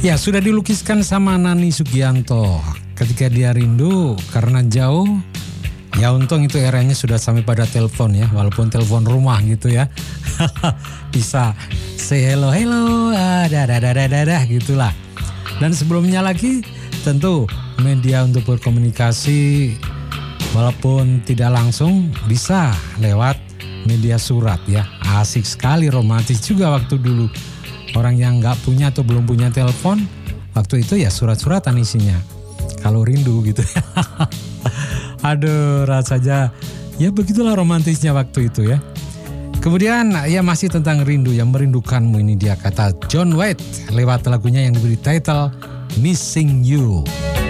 Ya, sudah dilukiskan sama Nani Sugianto. Ketika dia rindu karena jauh, ya untung itu eranya sudah sampai pada telepon ya, walaupun telepon rumah gitu ya. Bisa say hello, gitulah. Dan sebelumnya lagi tentu media untuk berkomunikasi walaupun tidak langsung bisa lewat media surat ya. Asik sekali, romantis juga waktu dulu. Orang yang nggak punya atau belum punya telepon, waktu itu ya surat-suratan isinya. Kalau rindu gitu ya. Aduh, rasanya ya begitulah romantisnya waktu itu ya. Kemudian ya masih tentang rindu, yang merindukanmu, ini dia kata John Waite lewat lagunya yang diberi title Missing You.